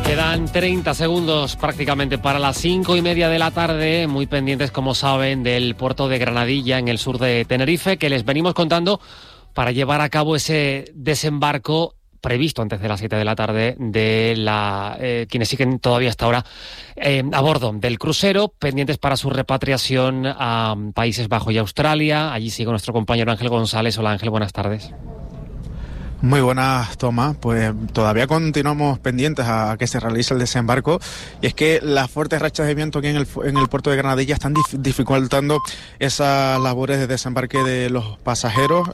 Quedan 30 segundos prácticamente para las 5:30 de la tarde, muy pendientes, como saben, del puerto de Granadilla, en el sur de Tenerife, que les venimos contando para llevar a cabo ese desembarco previsto antes de las 7 de la tarde de quienes siguen todavía hasta ahora a bordo del crucero, pendientes para su repatriación a Países Bajos y Australia. Allí sigue nuestro compañero Ángel González. Hola Ángel, buenas tardes. Muy buenas, Tomás. Pues todavía continuamos pendientes a que se realice el desembarco, y es que las fuertes rachas de viento aquí en el puerto de Granadilla están dificultando esas labores de desembarque de los pasajeros.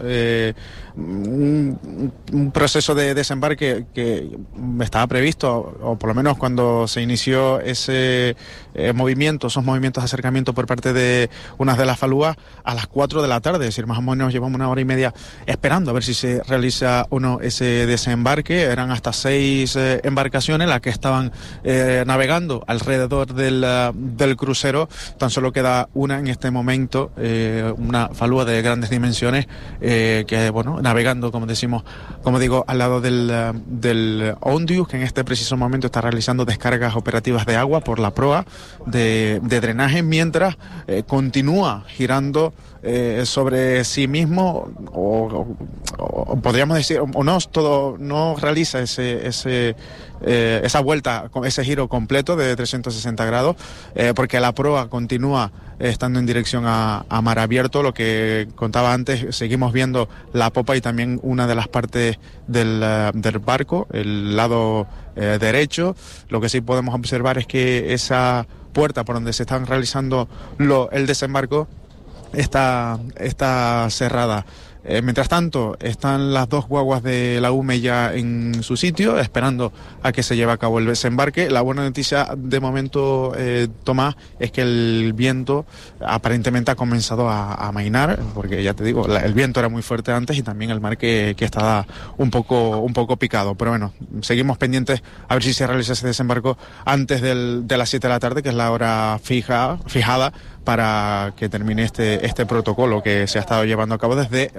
Un proceso de desembarque que estaba previsto, o por lo menos cuando se inició ese esos movimientos de acercamiento por parte de unas de las falúas, a las 4 de la tarde, es decir, más o menos llevamos una hora y media esperando a ver si se realiza o no ese desembarque. Eran hasta 6 embarcaciones las que estaban navegando alrededor del crucero. Tan solo queda una en este momento, una falúa de grandes dimensiones, que navegando, como digo, al lado del Ondius, que en este preciso momento está realizando descargas operativas de agua por la proa de drenaje, mientras continúa girando sobre sí mismo, o podríamos decir, no realiza esa vuelta, ese giro completo de 360 grados, porque la proa continúa estando en dirección a mar abierto. Lo que contaba antes, seguimos viendo la popa y también una de las partes del barco, el lado derecho. Lo que sí podemos observar es que esa puerta por donde se están realizando el desembarco está cerrada. Mientras tanto, están las 2 guaguas de la UME ya en su sitio, esperando a que se lleve a cabo el desembarque. La buena noticia de momento, Tomás, es que el viento aparentemente ha comenzado a amainar, porque ya te digo, el viento era muy fuerte antes, y también el mar que estaba un poco picado. Pero bueno, seguimos pendientes a ver si se realiza ese desembarco antes de las 7 de la tarde, que es la hora fijada para que termine este protocolo que se ha estado llevando a cabo desde